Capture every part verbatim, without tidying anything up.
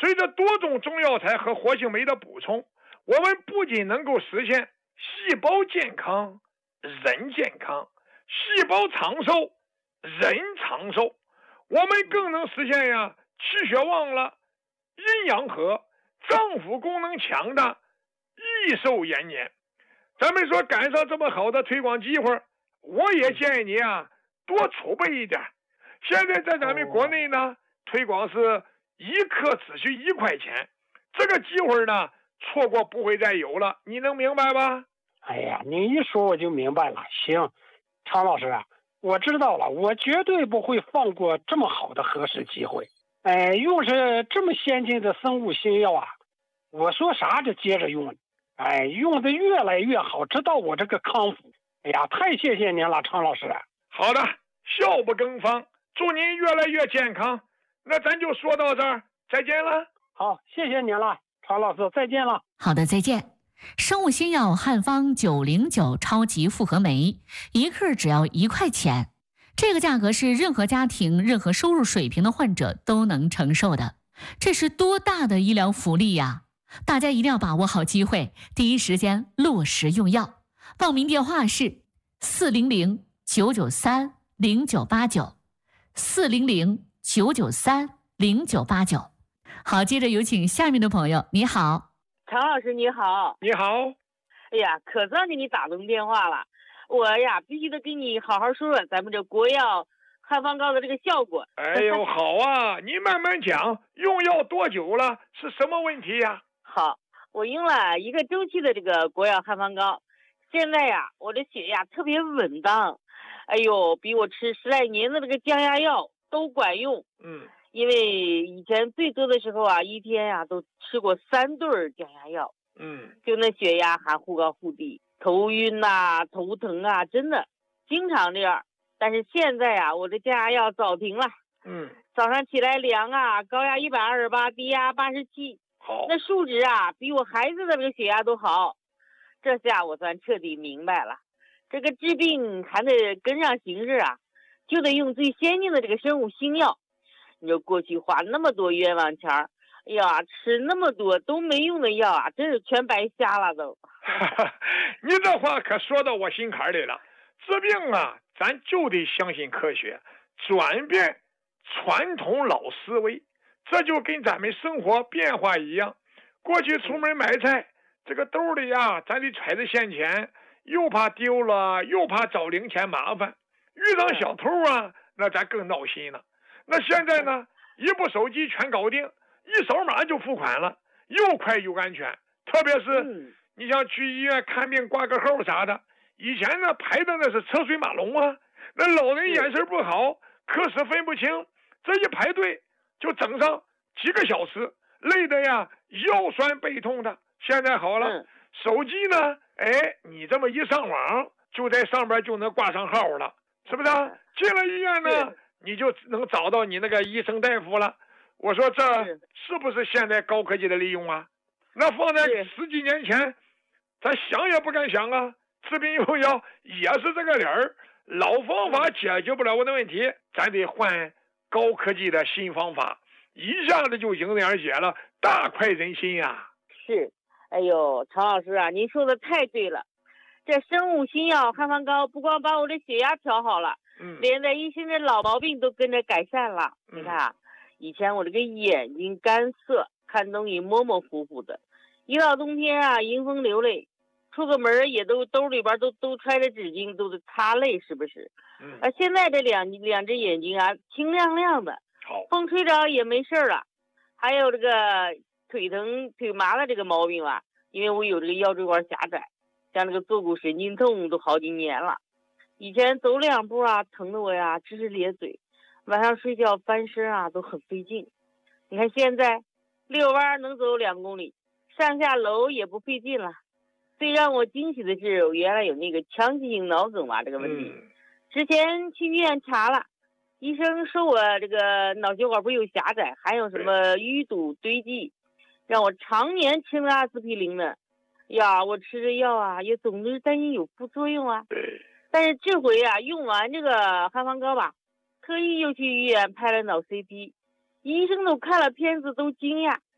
随着多种中药材和活性酶的补充，我们不仅能够实现细胞健康、人健康，细胞长寿、人长寿，我们更能实现呀气血旺了、阴阳和、脏腑功能强的益寿延年。咱们说赶上这么好的推广机会，我也建议你啊多储备一点。现在在咱们国内呢，推广是一克只需一块钱，这个机会呢错过不会再有了，你能明白吧？ 哎呀，你一说我就明白了。行，常老师啊，我知道了，我绝对不会放过这么好的合适机会。哎，用是这么先进的生物新药啊，我说啥就接着用。哎，用的越来越好，直到我这个康复。哎呀，太谢谢您了，常老师。 好的，笑不更方，祝您越来越健康。那咱就说到这儿，再见了。 好，谢谢您了，常老师，再见了。 好的，再见。生物新药汉方九零九超级复合酶，一克只要一块钱，这个价格是任何家庭、任何收入水平的患者都能承受的，这是多大的医疗福利呀！大家一定要把握好机会，第一时间落实用药。报名电话是四零零九九三零九八九，四零零九九三零九八九。好，接着有请下面的朋友。你好， 常老师你好。 你好。 哎呀，可算给你打通电话了，我呀必须得跟你好好说说咱们这国药汉方膏的这个效果。 哎呦，好啊，你慢慢讲，用药多久了？是什么问题呀？ 好，我用了一个周期的这个国药汉方膏，现在呀我的血压特别稳当，哎呦，比我吃十来年的这个降压药都管用。 嗯， 因为以前最多的时候啊，一天呀、啊、都吃过三对降压药。 嗯， 就那血压还忽高忽低，头晕呐、啊、头疼啊，真的经常这样。但是现在啊，我这降压药早停了。 嗯， 早上起来量啊，高压一百二十八，低压八十七。 好， 那数值啊，比我孩子的这个血压都好。这下我算彻底明白了，这个治病还得跟上形势啊，就得用最先进的这个生物新药。你说过去花那么多冤枉钱儿，哎呀，吃那么多都没用的药啊，真是全白瞎了都。 你这话可说到我心坎里了。治病啊，咱就得相信科学，转变传统老思维。这就跟咱们生活变化一样，过去出门买菜，这个兜里呀，咱得揣着现钱，又怕丢了，又怕找零钱麻烦。遇到小偷啊，那咱更闹心了。那现在呢，一部手机全搞定，一扫码就付款了，又快又安全。特别是你像去医院看病挂个号啥的，以前呢排的那是车水马龙啊，那老人眼神不好，科室分不清，这一排队就整上几个小时，累的呀腰酸背痛的。现在好了， 嗯、 手机呢，哎，你这么一上网，就在上边就能挂上号了，是不是？进了医院呢，你就能找到你那个医生大夫了。我说这是不是现在高科技的利用啊？那放在十几年前，咱想也不敢想啊。治病用药也是这个理儿，老方法解决不了我的问题，咱得换高科技的新方法，一下子就迎刃而解了，大快人心呀、啊！ 是，哎呦，常老师啊，您说的太对了。这生物新药汉方膏不光把我的血压调好了， 嗯， 连带一些的老毛病都跟着改善了。嗯、你看啊，以前我这个眼睛干涩，看东西模模糊糊的，一到冬天啊，迎风流泪，出个门也都兜里边都都揣着纸巾，都是擦泪，是不是？ 嗯， 而现在这两两只眼睛啊，清亮亮的， 好， 风吹着也没事了。还有这个腿疼腿麻的这个毛病啊，因为我有这个腰椎管狭窄，像这个坐骨神经痛都好几年了。以前走两步啊，疼得我呀直直咧嘴，晚上睡觉翻身啊都很费劲。你看现在遛弯能走两公里，上下楼也不费劲了。最让我惊喜的是，我原来有那个腔隙性脑梗嘛这个问题， 嗯、 之前去医院查了，医生说我这个脑血管不有狭窄，还有什么淤堵堆积，让我常年吃那阿司匹林呢。呀，我吃这药啊，也总是担心有副作用啊。但是这回啊，用完这个汉方膏吧，特意又去医院拍了脑 C T， 医生都看了片子都惊讶，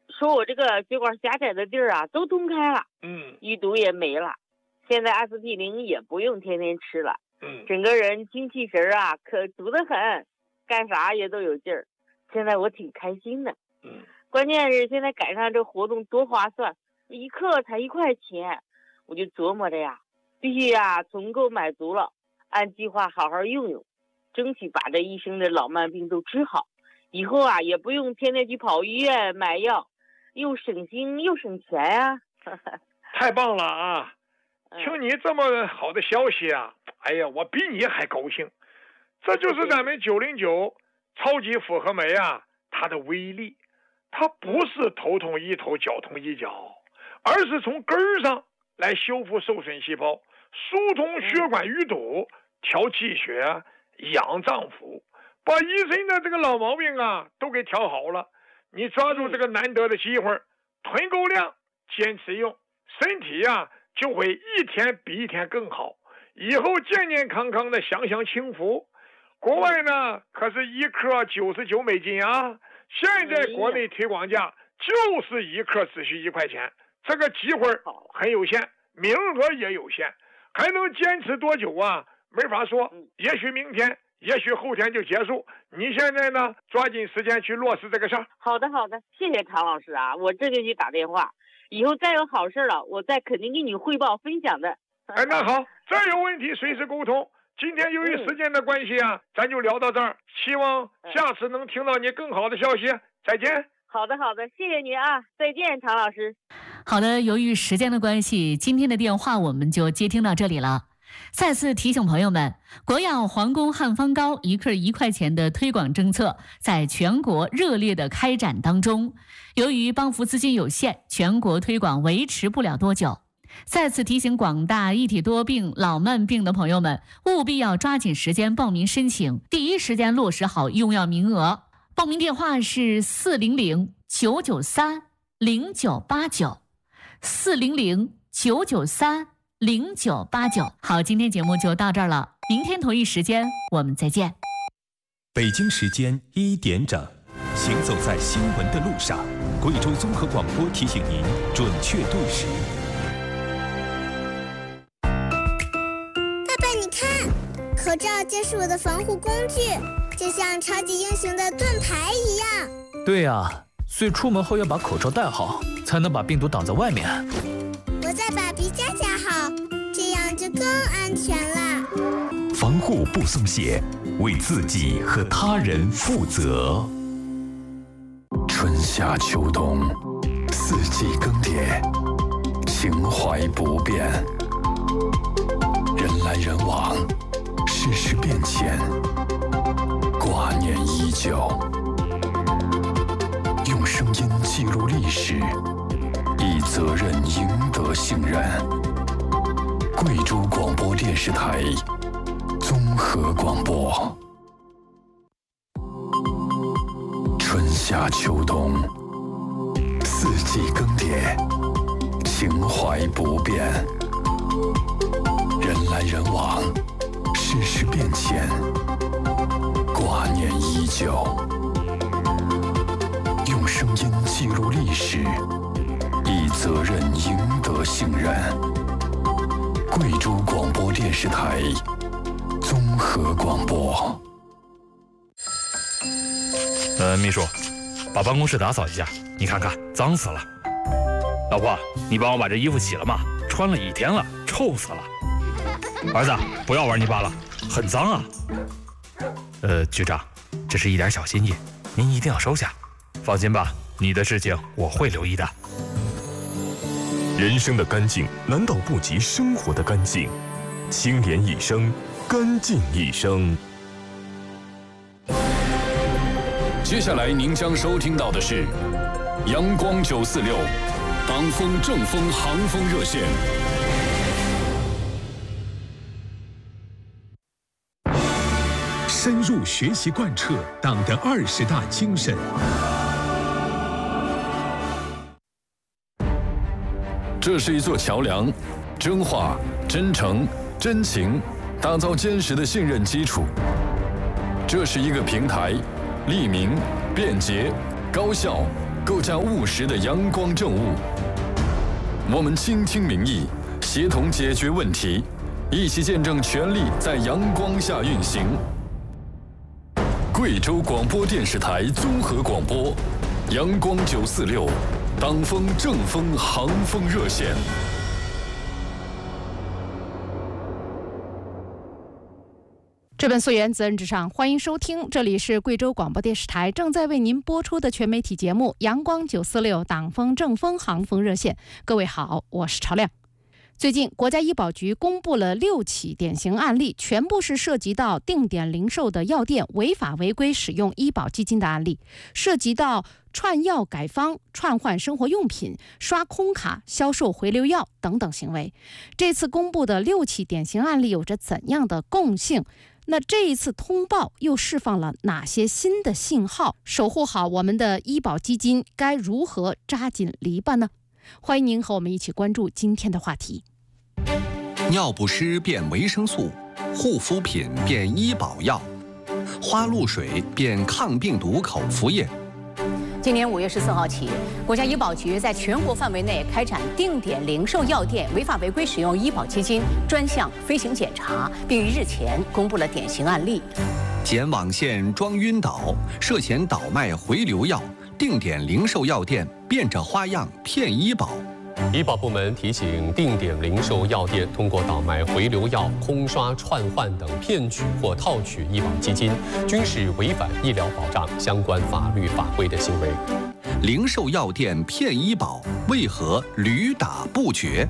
说我这个血管狭窄的地儿啊都通开了， 嗯， 淤堵也没了，现在阿司匹林也不用天天吃了， 嗯， 整个人精气神啊可足得很，干啥也都有劲儿。现在我挺开心的， 嗯， 关键是现在赶上这活动多划算，一克才一块钱，我就琢磨着呀，必须呀存够买足了，按计划好好用用，争取把这一生的老慢病都治好。以后啊也不用天天去跑医院买药，又省心又省钱呀、啊。 太棒了啊！听你这么好的消息啊，哎呀，我比你还高兴。这就是咱们九零九超级复合酶啊，它的威力。它不是头痛医头，脚痛医脚，而是从根儿上来修复受损细胞，疏通血管淤堵，调气血，养脏腑，把一身的这个老毛病啊都给调好了。你抓住这个难得的机会，囤够量，坚持用，身体啊就会一天比一天更好，以后健健康康的享享清福。国外呢可是一克九十九美金啊，现在国内推广价就是一克只需一块钱，这个机会很有限，名额也有限，还能坚持多久啊？没法说，也许明天，也许后天就结束。你现在呢，抓紧时间去落实这个事儿。 好的，好的，谢谢常老师啊，我这就去打电话，以后再有好事了，我再肯定给你汇报分享的。 哎，那好，再有问题随时沟通。今天由于时间的关系啊，嗯、咱就聊到这儿。希望下次能听到你更好的消息。再见。 好的，好的，谢谢您啊，再见，常老师。 好的，由于时间的关系，今天的电话我们就接听到这里了。再次提醒朋友们，国药皇宫汉方膏一克一块钱的推广政策在全国热烈的开展当中。由于帮扶资金有限，全国推广维持不了多久。再次提醒广大一体多病、老慢病的朋友们，务必要抓紧时间报名申请，第一时间落实好用药名额。报名电话是四零零九九三零九八九，四零零九九三零九八九。好，今天节目就到这儿了，明天同一时间我们再见。 北京时间一点整，行走在新闻的路上，贵州综合广播提醒您准确对时。 爸爸，你看，口罩就是我的防护工具，就像超级英雄的盾牌一样。 对呀、啊，所以出门后要把口罩戴好，才能把病毒挡在外面。 我再把鼻夹夹好，这样就更安全了。 防护不松懈，为自己和他人负责。春夏秋冬，四季更迭，情怀不变。人来人往，世事变迁，挂念依旧。用声音记录历史，以责任赢得信任。贵州广播电视台综合广播。春夏秋冬，四季更迭，情怀不变。人来人往，世事变迁，挂念依旧。用声音记录历史，以责任赢得信任。贵州广播电视台综合广播。 呃，秘书，把办公室打扫一下，你看看，脏死了。老婆，你帮我把这衣服洗了吗？穿了一天了，臭死了。儿子，不要玩泥巴了，很脏啊。呃，局长，这是一点小心意，您一定要收下。放心吧，你的事情我会留意的。 人生的干净难道不及生活的干净？清廉一生，干净一生。 接下来您将收听到的是阳光九四六党风正风航风热线。 深入学习贯彻党的二十大精神。 这是一座桥梁，真话、真诚、真情，打造坚实的信任基础。这是一个平台，利民、便捷、高效、 更加务实的阳光政务。我们倾听民意，协同解决问题，一起见证权力在阳光下运行。贵州广播电视台综合广播，阳光九四六，党风政风航风热线。 这本溯源责任至上，欢迎收听，这里是贵州广播电视台正在为您播出的全媒体节目《阳光九四六党风政风航风热线》。各位好，我是朝亮。最近，国家医保局公布了六起典型案例，全部是涉及到定点零售的药店违法违规使用医保基金的案例，涉及到串药改方、串换生活用品、刷空卡、销售回流药等等行为。这次公布的六起典型案例有着怎样的共性？那这一次通报又释放了哪些新的信号？守护好我们的医保基金，该如何扎紧篱笆呢？欢迎您和我们一起关注今天的话题。 尿不湿变维生素，护肤品变医保药，花露水变抗病毒口服液。 今年五月十四号起，国家医保局在全国范围内开展定点零售药店违法违规使用医保基金专项飞行检查，并于日前公布了典型案例。 剪网线装晕倒，涉嫌倒卖回流药，定点零售药店变着花样骗医保。 医保部门提醒定点零售药店通过倒卖回流药、空刷、串换等骗取或套取医保基金，均是违反医疗保障相关法律法规的行为。 零售药店骗医保，为何屡打不绝？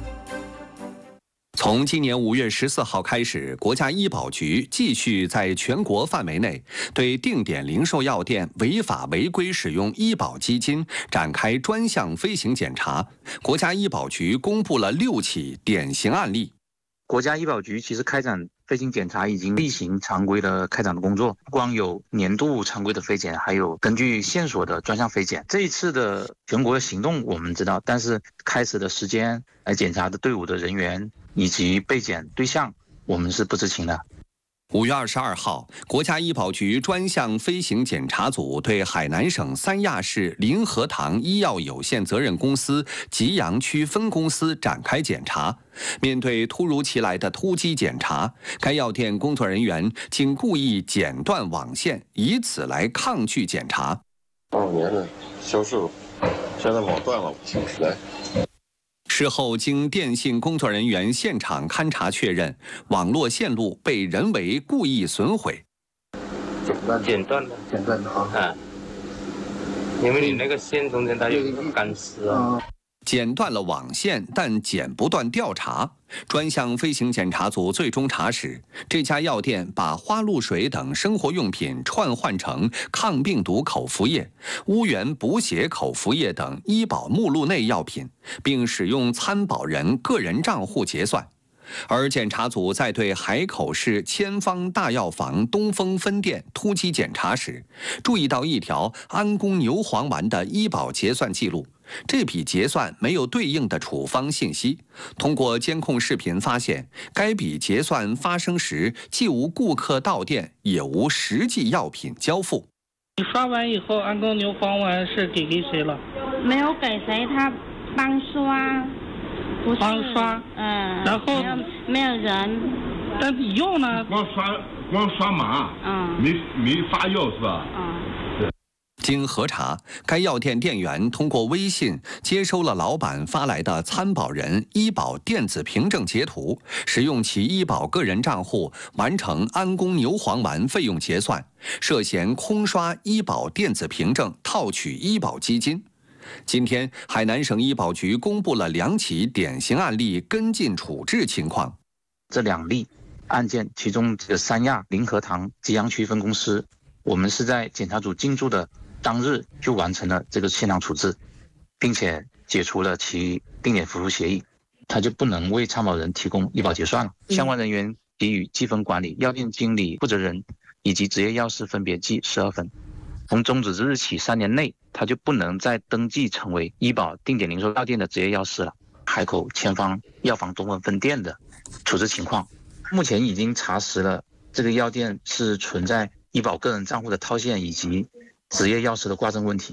从今年五月十四号开始，国家医保局继续在全国范围内对定点零售药店违法违规使用医保基金展开专项飞行检查。国家医保局公布了六起典型案例。 国家医保局其实开展飞行检查已经例行常规的开展的工作，不光有年度常规的飞检，还有根据线索的专项飞检。这一次的全国的行动我们知道，但是开始的时间、来检查的队伍的人员以及被检对象，我们是不知情的。 五月二十二号，国家医保局专项飞行检查组对海南省三亚市林和堂医药有限责任公司吉阳区分公司展开检查。面对突如其来的突击检查，该药店工作人员竟故意剪断网线，以此来抗拒检查。 二五年的销售，现在网断了，来。 事后，经电信工作人员现场勘查确认，网络线路被人为故意损毁。 剪断，剪断的，剪断的啊！啊，因为你那个线中间它有一个钢丝啊。 剪断了网线，但剪不断调查。专项飞行检查组最终查实，这家药店把花露水等生活用品串换成抗病毒口服液、乌源补血口服液等医保目录内药品，并使用参保人个人账户结算。而检查组在对海口市千方大药房东风分店突击检查时，注意到一条安宫牛黄丸的医保结算记录。这笔结算没有对应的处方信息。通过监控视频发现，该笔结算发生时既无顾客到店，也无实际药品交付。 你刷完以后，安宫牛黄丸是给给谁了？ 没有给谁，他帮刷，不是帮刷。 嗯。 然后没有没有人。 但你用呢？ 光刷光刷码， 嗯， 没没发药是吧？ 嗯。 经核查，该药店店员通过微信接收了老板发来的参保人医保电子凭证截图，使用其医保个人账户完成安宫牛黄丸费用结算，涉嫌空刷医保电子凭证套取医保基金。今天，海南省医保局公布了两起典型案例跟进处置情况。 这两例案件，其中这个三亚林和堂吉阳区分公司，我们是在检查组进驻的当日就完成了这个现场处置，并且解除了其定点服务协议，他就不能为参保人提供医保结算了。相关人员给予记分管理、药店经理、负责人以及执业药师分别记十二分。从终止之日起三年内，他就不能再登记成为医保定点零售药店的执业药师了。海口千方药房东风分店的处置情况，目前已经查实了这个药店是存在医保个人账户的套现以及执业药师的挂证问题，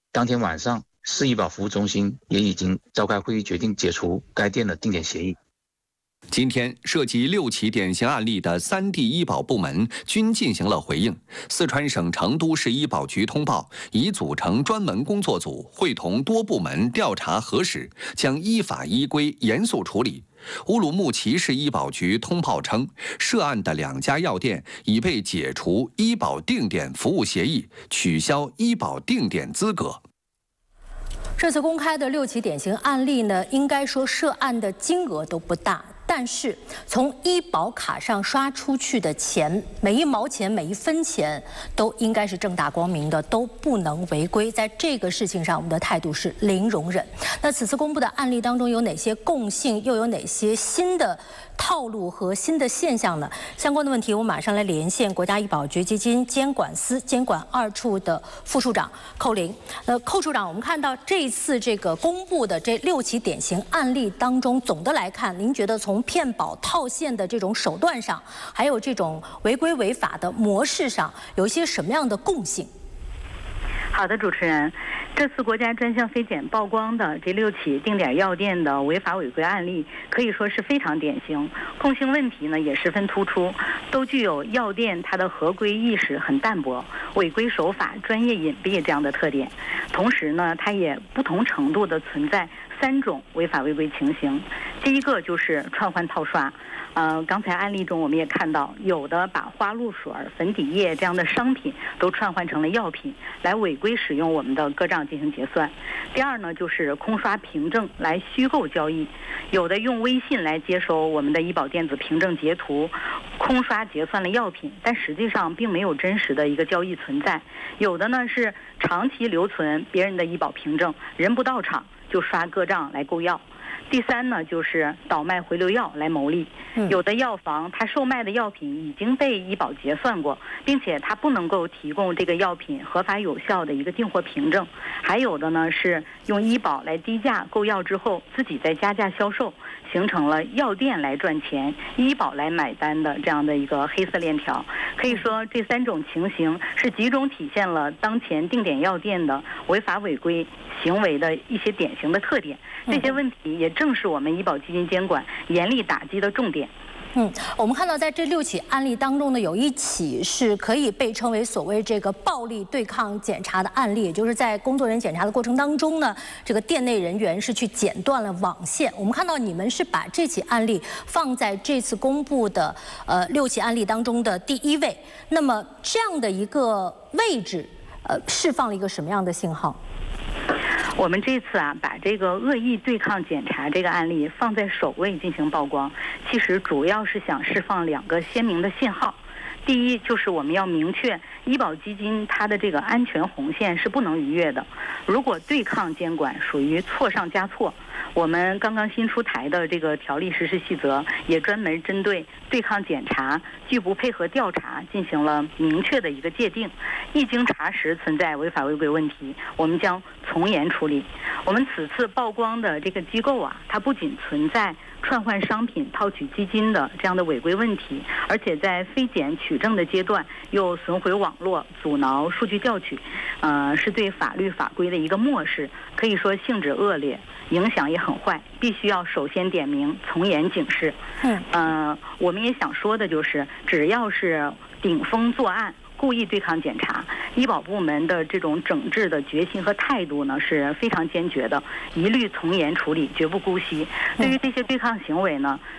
当天晚上，市医保服务中心也已经召开会议，决定解除该店的定点协议。 今天涉及六起典型案例的三地医保部门均进行了回应。四川省成都市医保局通报，已组成专门工作组，会同多部门调查核实，将依法依规严肃处理。乌鲁木齐市医保局通报称，涉案的两家药店已被解除医保定点服务协议，取消医保定点资格。 这次公开的六起典型案例呢，应该说涉案的金额都不大。但是从医保卡上刷出去的钱，每一毛钱、每一分钱，都应该是正大光明的，都不能违规。在这个事情上，我们的态度是零容忍。那此次公布的案例当中有哪些共性，又有哪些新的套路和新的现象呢？相关的问题，我马上来连线国家医保局基金监管司监管二处的副处长寇林。呃，寇处长，我们看到这一次这个公布的这六起典型案例当中，总的来看，您觉得从骗保套现的这种手段上，还有这种违规违法的模式上，有一些什么样的共性？ 好的，主持人，这次国家专项非检曝光的这六起定点药店的违法违规案例，可以说是非常典型，共性问题呢也十分突出，都具有药店它的合规意识很淡薄、违规手法专业隐蔽这样的特点。同时呢，它也不同程度的存在三种违法违规情形。第一个就是串换套刷。呃，刚才案例中我们也看到，有的把花露水、粉底液这样的商品都串换成了药品，来违规使用我们的个账进行结算。第二呢，就是空刷凭证来虚构交易，有的用微信来接收我们的医保电子凭证截图，空刷结算了药品，但实际上并没有真实的一个交易存在。有的呢是长期留存别人的医保凭证，人不到场就刷个账来购药。第三呢，就是倒卖回流药来牟利。有的药房它售卖的药品已经被医保结算过，并且它不能够提供这个药品合法有效的一个进货凭证。还有的呢是用医保来低价购药之后，自己再加价销售，形成了药店来赚钱、医保来买单的这样的一个黑色链条。可以说，这三种情形是集中体现了当前定点药店的违法违规行为的一些典型的特点。这些问题也正是我们医保基金监管严厉打击的重点。 嗯，我们看到在这六起案例当中呢，有一起是可以被称为所谓这个暴力对抗检查的案例，也就是在工作人员检查的过程当中呢，这个店内人员是去剪断了网线。我们看到你们是把这起案例放在这次公布的呃六起案例当中的第一位。那么这样的一个位置，呃，释放了一个什么样的信号？ 我们这次啊，把这个恶意对抗检查这个案例放在首位进行曝光，其实主要是想释放两个鲜明的信号。第一，就是我们要明确医保基金它的这个安全红线是不能逾越的。如果对抗监管属于错上加错，我们刚刚新出台的这个条例实施细则也专门针对对抗检查拒不配合调查进行了明确的一个界定。一经查实存在违法违规问题，我们将从严处理。我们此次曝光的这个机构啊，它不仅存在串换商品套取基金的这样的违规问题，而且在非检取证的阶段又损毁网络、阻挠数据调取，呃，是对法律法规的一个漠视，可以说性质恶劣，影响也很坏，必须要首先点名，从严警示。嗯，呃，我们也想说的就是，只要是顶风作案、故意对抗检查，医保部门的这种整治的决心和态度呢是非常坚决的，一律从严处理，绝不姑息。对于这些对抗行为呢，